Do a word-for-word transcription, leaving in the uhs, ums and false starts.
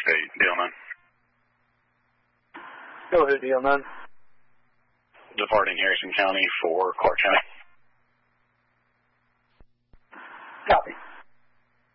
eight, D L nine. Go ahead, D L nine. Departing Harrison County for Clark County.